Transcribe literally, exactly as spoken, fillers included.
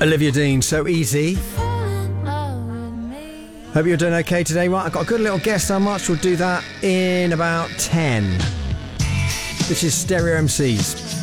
Olivia Dean, So Easy. Hope you're doing okay today. Right, I've got a good little guest on March. We'll do that in about ten. This is Stereo M Cs.